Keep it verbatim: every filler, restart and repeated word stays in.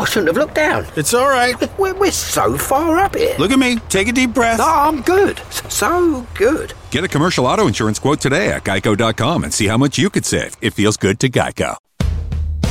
shouldn't have looked down. It's all right. We're, we're so far up here. Look at me. Take a deep breath. No, I'm good. So good. Get a commercial auto insurance quote today at geico dot com and see how much you could save. It feels good to Geico.